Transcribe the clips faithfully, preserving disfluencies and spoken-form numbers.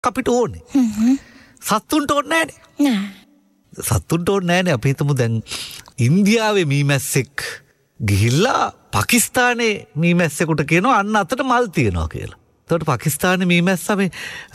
අපිට ඕනේ. සත්තුන්ට ඕනේ නෑ. සත්තුන්ට ඕනේ නෑනේ. අපි හිතමු දැන් ඉන්දියාවේ මීමැස්සෙක් ගිහිල්ලා පාකිස්තානයේ මීමැස්සෙකුට කියනවා අන්න අතට මල් තියනවා කියලා. එතකොට පාකිස්තානයේ මීමැස්සා මේ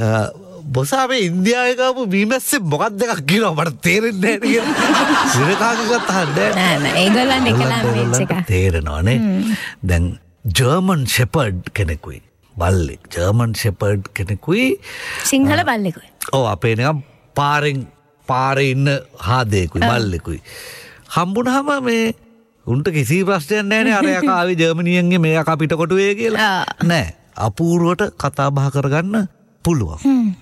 බොසාවේ ඉන්දියාවේ ගාපු මීමැස්සේ මොකක්ද එකක් කියනවා මට තේරෙන්නේ නැහැ කියලා. සිරකාකකත් අහන්නේ නෑ නෑ ඒගොල්ලන් එක ලැන්ග්වේජ් එක තේරෙනවනේ. දැන් ජර්මන් ෂෙපර්ඩ් කෙනෙකුයි බල්ලෙක් ජර්මන් ෂෙපර්ඩ් කෙනෙකුයි සිංහල බල්ලෙකුයි. ඔව් අපේ නිකන් පාරෙන් පාරේ ඉන්න හාදේකුයි බල්ලෙකුයි හම්බුනහම මේ උන්ට කිසි ප්‍රශ්නයක් නැහැ නේ. අර යකා ආවේ ජර්මනියෙන් මේ යකා පිටකොටුවේ කියලා නෑ. අපූර්වට කතා බහ කරගන්න පුළුවන්.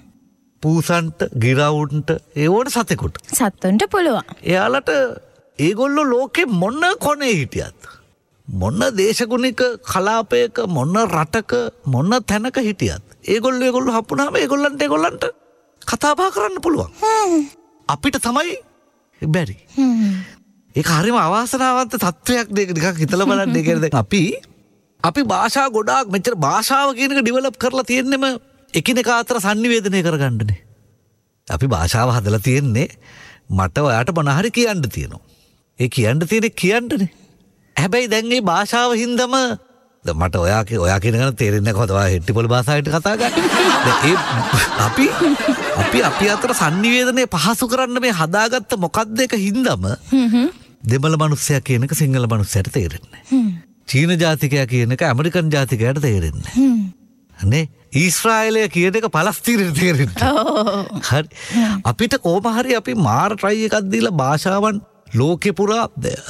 පූසන්ට ගිරවුන්ට ඒවට සතෙකුට සත්තුන්ට පුළුවන්. එයාලට ඒගොල්ලෝ ලෝකෙ මොන කොනේ හිටියත් මොන දේශගුණික කලාපයක මොන රටක මොන තැනක හිටියත් ඒගොල්ලෝ ඒගොල්ලෝ හපුනාම ඒගොල්ලන්ට ඒගොල්ලන්ට කතා බහ කරන්න පුළුවන්. අපිට තමයි බැරි. ඒක හරිම අවාසනාවන්ත තත්ත්වයක් නේ. නිකන් හිතලා බලන්න. ඒ කියන්නේ අපි අපි භාෂා ගොඩාක් මෙච්චර භාෂාව කියන එක ඩෙවලොප් කරලා තියෙන්නෙම එකිනෙකා අතර sannivedanaya කරගන්නනේ. අපි භාෂාව හදලා තියෙන්නේ මට ඔයාට මොන හරි කියන්න තියෙනවා. ඒ කියන්න තියෙන්නේ කියන්නනේ. හැබැයි දැන් මේ භාෂාව හින්දම මට ඔයා ඔයා කියන ගමන් තේරෙන්නේ නැහැ කොහොමද ඔයා හෙට්ටිපොළ භාෂාවට කතා කරන්නේ. ඒ අපි අපි අපි අතර sannivedanaya පහසු කරන්න මේ හදාගත්ත මොකද්ද එක හින්දම දෙමළ මිනිස්සයා කියන එක සිංහල මිනිස්සයාට තේරෙන්නේ නැහැ. චීන ජාතිකයා කියන එක ඇමරිකන් ජාතිකයාට තේරෙන්නේ නැහැ. නේ ඊශ්‍රායලය කියන එක පලස්තීනයට තේරෙන්නේ. හරි. අපිට කොහොම හරි අපි මාර try එකක් දීලා භාෂාවන් ලෝකෙ පුරා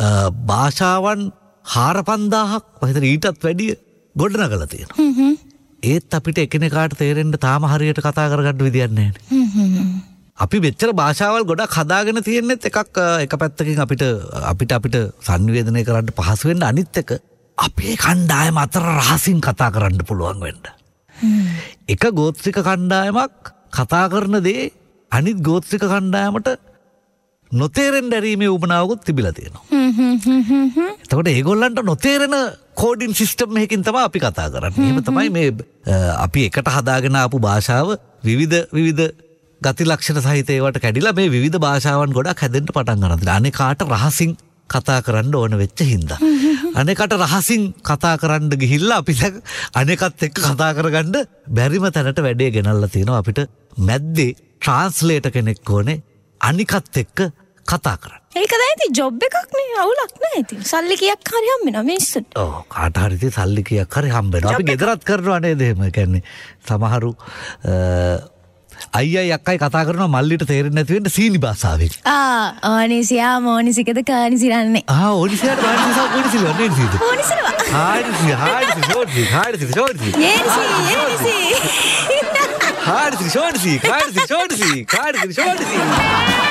භාෂාවන් හාර පන්දාහක් වහිතර ඊටත් වැඩිය ගොඩනගලා තියෙනවා. ඒත් අපිට එකිනෙකාට තේරෙන්න තාම හරියට කතා කරගන්න විදියක් නැහැ. අපි මෙච්චර භාෂාවල් ගොඩක් හදාගෙන තියෙනෙත් එකක් එක පැත්තකින් අපිට අපිට අපිට sannivedanaya කරන්න පහසු වෙන්න අනිත් එක අපේ කණ්ඩායම අතර රහසින් කතා කරන්න පුළුවන් වෙන්න. එක ගෝත්‍රික කණ්ඩායමක් කතා කරන දේ අනිත් ගෝත්‍රික කණ්ඩායමට නොතේරෙන්න ඇරීමේ උවමනාවකුත් තිබිලා තියෙනවා. එතකොට ඒගොල්ලන්ට නොතේරෙන කෝඩින් සිස්ටම් එකකින් තමයි අපි කතා කරන්නේ. එහෙම තමයි මේ අපි එකට හදාගෙන ආපු භාෂාව විවිධ විවිධ ගති ලක්ෂණ සහිත ඒවට කැඩිලා මේ විවිධ භාෂාවන් ගොඩක් හැදෙන්න පටන් ගන්නවා. අනේකාට රහසින් කතා කරන්න ඕන වෙච්ච හින්දා. අනේකට රහසින් කතා කරන්න ගිහිල්ලා අපි දැන් අනේකත් එක්ක කතා කරගන්න බැරිම තැනට වැඩේ ගෙනල්ලා තියෙනවා. අපිට මැද්දේ ට්‍රාන්ස්ලේටර් කෙනෙක් ඕනේ අනිකත් එක්ක කතා කරන්න. ඒක දැන් ඉතින් ජොබ් එකක් නේ අවුලක් නෑ ඉතින්. සල්ලි කීයක් හරි හම්බෙනවා මිනිස්සුන්ට. ඔව් කාට හරි ඉතින් සල්ලි කීයක් හරි හම්බෙනවා. අපි ගෙදරත් කරනවා නේද එහෙම. ඒ කියන්නේ සමහරු අයියයි අක්කයි කතා කරනවා මල්ලිට තේරෙන්නේ නැති වෙන්න සීනි භාෂාවෙන්. ආ ඕනිසියා මොනිසිකද කානිසිරන්නේ. ආ ඕනිසියාට කානිසිසා කොනිසිල නේ නේද? ඕනිසිලව. හාඩිසි හාඩිසි shorty හාඩිසි shorty. යේනිසි යේනිසි. හාඩිසි shorty හාඩිසි shorty හාඩිසි shorty.